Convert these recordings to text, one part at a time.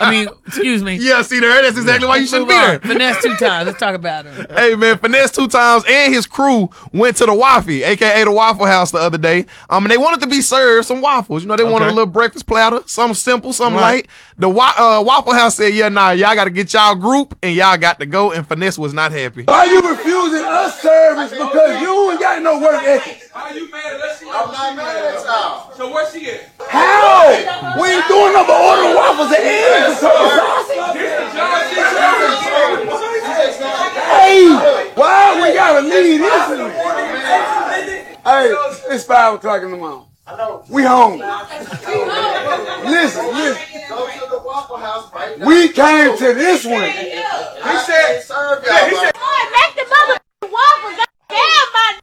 Excuse me. Yeah, see there. That's exactly why you shouldn't be there. Finesse 2 times. Let's talk about him. Hey, man, Finesse 2 times and his crew went to the Waffy, a.k.a. the Waffle House, the other day. And they wanted to be served some waffles. You know, they wanted a little breakfast platter, something simple, something light. The Waffle House said, y'all got to get y'all group, and y'all got to go, and Finesse was not happy. Why you refusing us service because you ain't got no work ethic? How you mad at us? I'm not mad at y'all. So where's she at? How? We ain't doing nothing but ordering waffles and eggs. Hey, why we gotta leave this? Hey, it's 5 o'clock in the morning. We home. Listen. We came to this one. He said, make the mother waffles. Damn, my.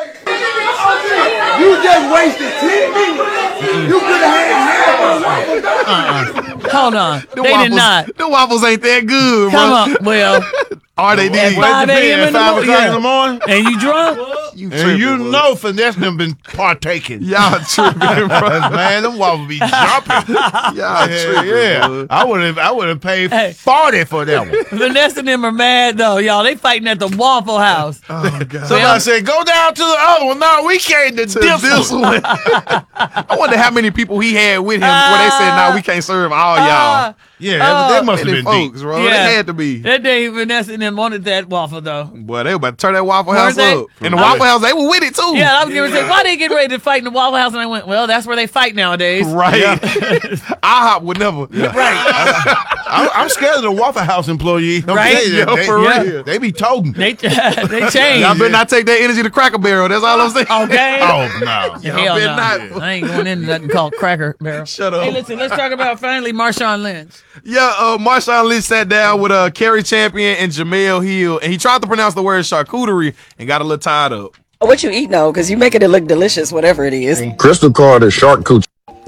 You just wasted 10 minutes. You could have had half of waffles. Hold on. They did not. The waffles ain't that good, bro. Come on. Well, Are they at 5 a.m. in the 5 o'clock in the morning. And you drunk? And you know Finesse done been partaking. Y'all tripping, bro. Man, them waffles be jumping. Y'all tripping, bro. I would have paid 40 for that one. Vanessa and them are mad, though, y'all. They fighting at the Waffle House. Oh, God. Somebody said, go down to the other one. No, we came to this one. I wonder how many people he had with him where they said, we can't serve all y'all. Yeah, they must have been folks, deep. bro. Yeah. They had to be. That day, Vanessa and them wanted that waffle, though. Boy, they were about to turn that Waffle House they? up. And the Waffle House, they were with it, too. Yeah, I was going to say, why they getting ready to fight in the Waffle House? And I went, well, that's where they fight nowadays. Right. IHOP would never. Right. I'm scared of the Waffle House employee. Right? For real. They be toting. They changed. Y'all better not take that energy to Cracker Barrel. That's all I'm saying. Okay. Oh, no. Hell better no. not. I ain't going into nothing called Cracker Barrel. Shut up. Hey, listen, let's talk about finally Marshawn Lynch. Yeah, Marshawn Lynch sat down with Kerry Champion and Jamel Hill, and he tried to pronounce the word charcuterie and got a little tied up. What you eat now? Because you making it look delicious, whatever it is. Crystal called it shark coochie.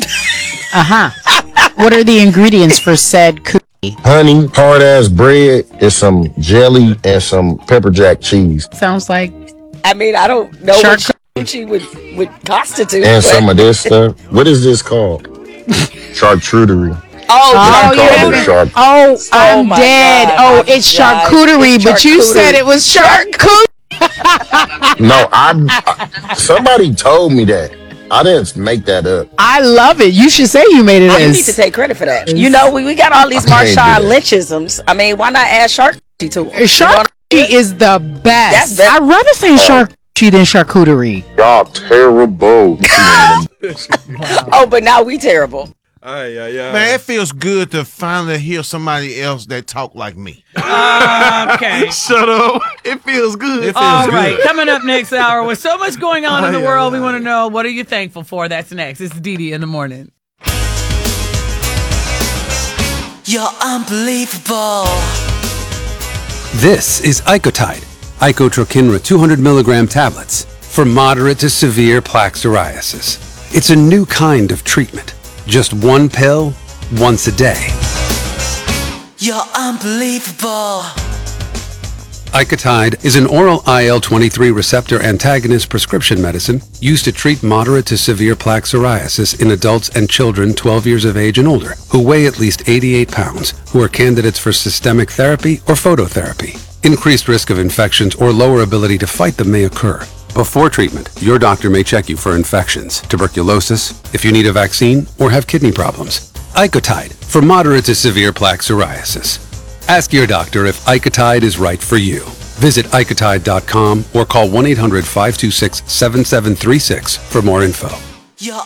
What are the ingredients for said cookie? Honey, hard ass bread, and some jelly and some pepper jack cheese. Sounds like I mean, I don't know Shark- what charcuterie would constitute. And but- some of this stuff. What is this called? Charcuterie. Oh, I you called it shark. I'm my dead. God. It's God. charcuterie, It's but you charcuterie. said it was charcuterie. No, somebody told me that. I didn't make that up. I love it. You should say you made it You as. need to take credit for that. You know, we got all these I can't do Marshawn that. Lynchisms. I mean, why not add charcuterie to it? Charcuterie is the best. That's better. I'd rather say charcuterie than charcuterie. Y'all terrible. Oh, but now we terrible. Man, it feels good to finally hear somebody else that talk like me. Okay. Shut up. It feels good. It feels All good. right, coming up next hour, with so much going on in the world, we want to know, what are you thankful for? That's next. It's Dee in the morning. You're unbelievable. This is Icotide, Icotrokinra 200 milligram tablets for moderate to severe plaque psoriasis. It's a new kind of treatment. Just one pill, once a day. You're unbelievable. Icotide is an oral IL-23 receptor antagonist prescription medicine used to treat moderate to severe plaque psoriasis in adults and children 12 years of age and older who weigh at least 88 pounds, who are candidates for systemic therapy or phototherapy. Increased risk of infections or lower ability to fight them may occur. Before treatment, your doctor may check you for infections, tuberculosis, if you need a vaccine, or have kidney problems. Icotide for moderate to severe plaque psoriasis. Ask your doctor if Icotide is right for you. Visit Icotide.com or call 1-800-526-7736 for more info. You're